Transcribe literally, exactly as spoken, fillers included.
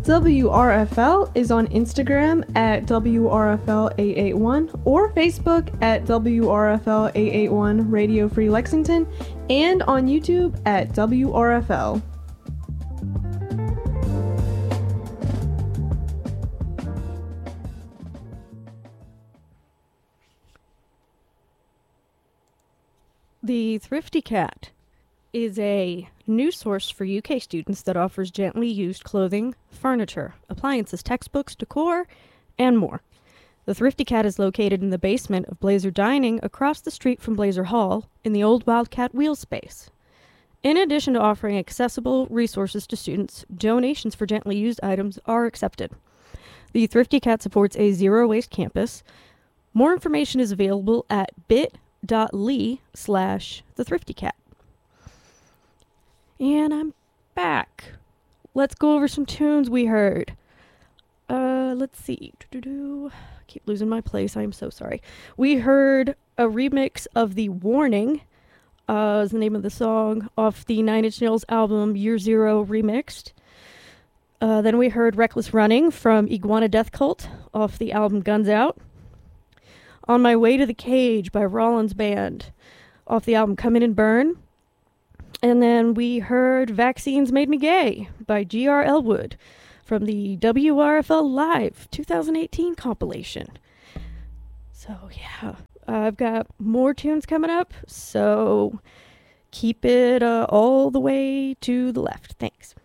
W R F L is on Instagram at W R F L eight eight one or Facebook at W R F L eight eight one Radio Free Lexington and on YouTube at W R F L. The Thrifty Cat is a news source for U K students that offers gently used clothing, furniture, appliances, textbooks, decor, and more. The Thrifty Cat is located in the basement of Blazer Dining across the street from Blazer Hall in the old Wildcat Wheel space. In addition to offering accessible resources to students, donations for gently used items are accepted. The Thrifty Cat supports a zero-waste campus. More information is available at bit dot l y slash the thrifty cat. And I'm back. Let's go over some tunes we heard. Uh, let's see. Doo-doo-doo. I keep losing my place. I am so sorry. We heard a remix of The Warning, uh, is the name of the song, off the Nine Inch Nails album Year Zero Remixed. Uh, then we heard Reckless Running from Iguana Death Cult off the album Guns Out. On My Way to the Cage by Rollins Band off the album Come In and Burn. And then we heard Vaccines Made Me Gay by G R Elwood from the W R F L Live twenty eighteen compilation. So yeah, uh, I've got more tunes coming up, so keep it uh, all the way to the left. Thanks.